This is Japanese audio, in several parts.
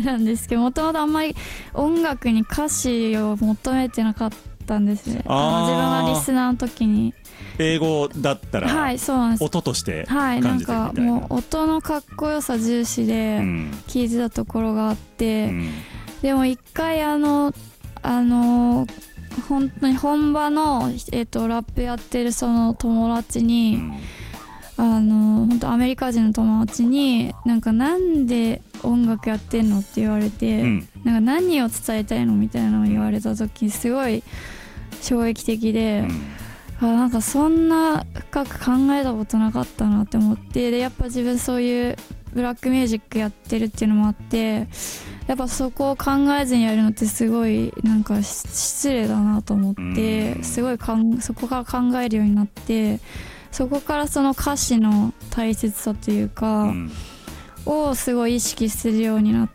なんですけど、もともとあんまり音楽に歌詞を求めてなかったんですね。自分がリスナーの時に英語だったら、 はい、そうなんです。 音としてはい、 感じてるみたいな。 なんかもう音のかっこよさ重視で聞いてたところがあって、でも一回本当に本場の、ラップやってるその友達に、本当アメリカ人の友達になんで音楽やってんのって言われて、なんか何を伝えたいのみたいなのを言われた時すごい衝撃的で、なんかそんな深く考えたことなかったなって思って、でやっぱ自分そういうブラックミュージックやってるっていうのもあって、やっぱそこを考えずにやるのってすごいなんか失礼だなと思って、すごいそこから考えるようになって、そこからその歌詞の大切さというか、をすごい意識するようになって、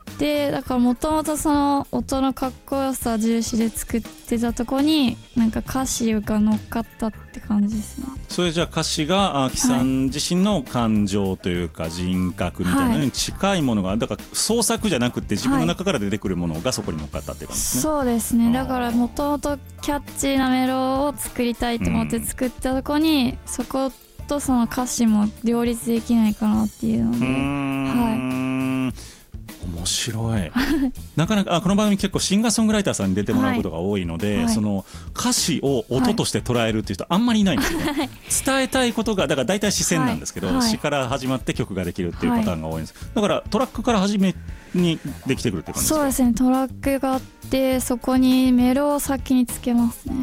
だからもともとその音のかっこよさ重視で作ってたとこになんか歌詞が乗っかったって感じですね。 それじゃあ歌詞がアキさん自身の感情というか人格みたいなのに近いものが、だから創作じゃなくて自分の中から出てくるものがそこに乗っかったっていう感じですね。 そうですね。だからもともとキャッチーなメロを作りたいと思って作ったとこに、そことその歌詞も両立できないかなっていうので、面白いなかなかこの番組結構シンガーソングライターさんに出てもらうことが多いので、その歌詞を音として捉えるっていう人あんまりいないんですよね。伝えたいことがだから大体詩線なんですけど、詩から始まって曲ができるっていうパターンが多いんです。だからトラックから初めにできてくるっていう感じですか？ そうですね、トラックがあってそこにメロを先につけますね。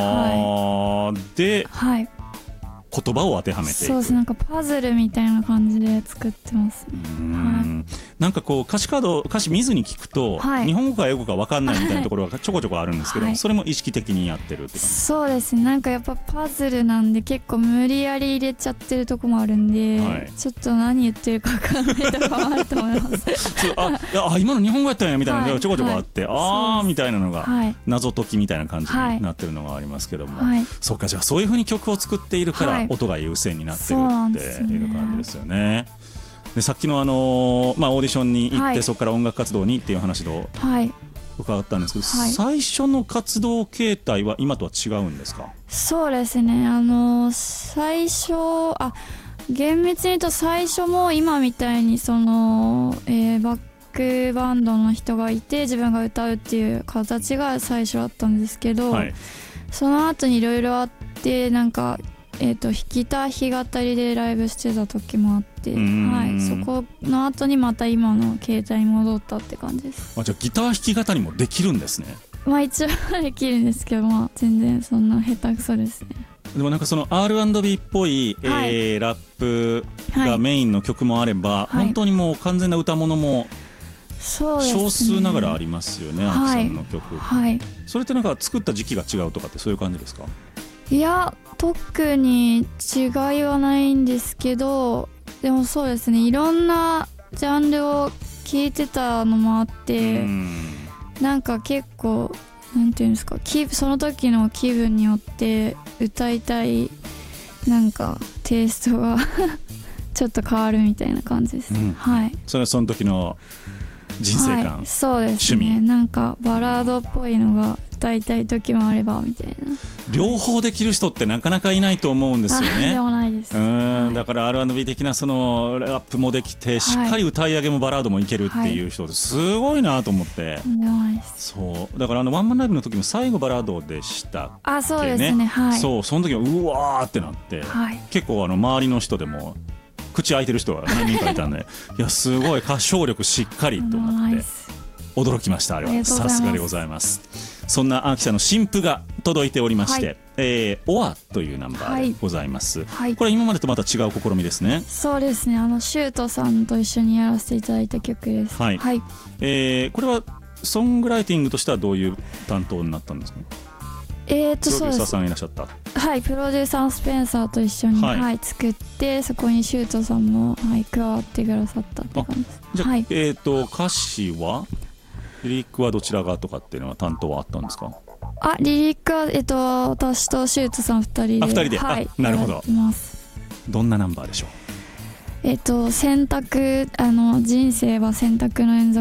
で、言葉を当てはめていく。 そうです、なんかパズルみたいな感じで作ってます、 なんかこう歌詞見ずに聞くと、日本語か英語か分かんないみたいなところがちょこちょこあるんですけど、それも意識的にやってるって感じ？ そうですね、なんかやっぱパズルなんで結構無理やり入れちゃってるとこもあるんで、ちょっと何言ってるか分かんないとこもあると思います今の日本語やったんやみたいなのがちょこちょこあって、みたいなのが謎解きみたいな感じになってるのがありますけども、そうか、じゃあそういう風に曲を作っているから音が優先になってるっていう感じですよね。でさっきのオーディションに行って、そこから音楽活動にっていう話を伺ったんですけど、最初の活動形態は今とは違うんですか？ そうですね、最初厳密に言うと最初も今みたいにその、バックバンドの人がいて自分が歌うっていう形が最初だったんですけど、その後にいろいろあって、なんかギター弾き語りでライブしてた時もあって、そこの後にまた今の形態に戻ったって感じです。 じゃあギター弾き語りもできるんですね。 一応できるんですけど、全然そんな下手くそですね。 でもなんかその R&B っぽい、ラップがメインの曲もあれば、本当にもう完全な歌物も少数ながらありますよね、アキさんの曲。それってなんか作った時期が違うとかってそういう感じですか？ いや、特に違いはないんですけど、でもそうですね、いろんなジャンルを聴いてたのもあって、なんか結構なんていうんですか、その時の気分によって歌いたいなんかテイストがちょっと変わるみたいな感じです、 それはその時の人生観、 そうですね、趣味、なんかバラードっぽいのが歌いたい時もあればみたいな。 両方できる人ってなかなかいないと思うんですよね。 でもないです。 だから R&B 的なそのラップもできて、しっかり歌い上げもバラードもいけるっていう人すごいなと思って。そうだからワンマンライブの時も最後バラードでしたっけね。 そうですね、 そう、その時はうわーってなって、結構周りの人でも口開いてる人が何人かいたんでいやすごい歌唱力しっかりと思って驚きました。あれはさすがでございます。そんなアキさんの新譜が届いておりまして、オアというナンバーでございます、これ今までとまた違う試みですね。 そうですね、シュートさんと一緒にやらせていただいた曲です。これはソングライティングとしてはどういう担当になったんですか？プロデューサーさんいらっしゃった。 プロデューサースペンサーと一緒に、作って、そこにシュートさんも、加わってくださったって感じです。 じゃあ、歌詞はリリックはどちらがとかっていうのは担当はあったんですか？ リリックは、私とシュートさん2人で。 2人で、なるほど。どんなナンバーでしょう？ 選択、人生は選択の連続